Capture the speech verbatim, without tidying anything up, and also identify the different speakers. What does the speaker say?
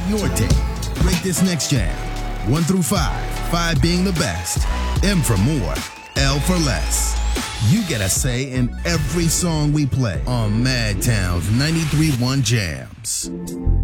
Speaker 1: your take. Rate this next jam. One through five. Five being the best. M for more. L for less. You get a say in every song we play on Madtown's ninety-three point one Jams.